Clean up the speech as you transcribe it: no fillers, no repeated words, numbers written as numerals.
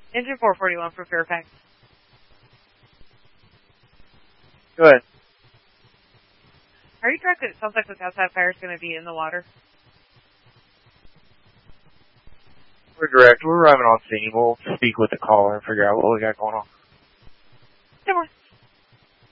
Engine 441 for Fairfax. Go ahead. Are you correct that it sounds like the outside fire is going to be in the water? We're direct. We're arriving on scene. We'll speak with the caller and figure out what we got going on. Come on.